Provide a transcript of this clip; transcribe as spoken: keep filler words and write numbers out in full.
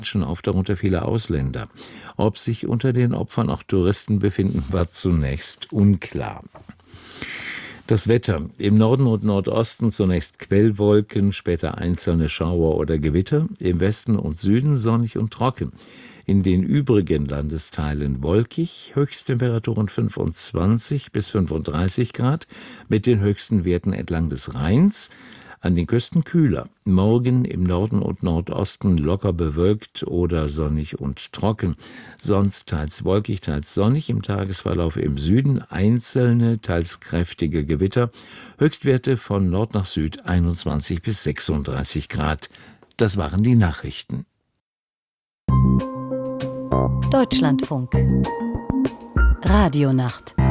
Menschen auf, darunter viele Ausländer. Ob sich unter den Opfern auch Touristen befinden, war zunächst unklar. Das Wetter. Im Norden und Nordosten zunächst Quellwolken, später einzelne Schauer oder Gewitter. Im Westen und Süden sonnig und trocken. In den übrigen Landesteilen wolkig, Höchsttemperaturen fünfundzwanzig bis fünfunddreißig Grad, mit den höchsten Werten entlang des Rheins. An den Küsten kühler. Morgen im Norden und Nordosten locker bewölkt oder sonnig und trocken. Sonst teils wolkig, teils sonnig. Im Tagesverlauf im Süden einzelne, teils kräftige Gewitter. Höchstwerte von Nord nach Süd einundzwanzig bis sechsunddreißig Grad. Das waren die Nachrichten. Deutschlandfunk. Radionacht.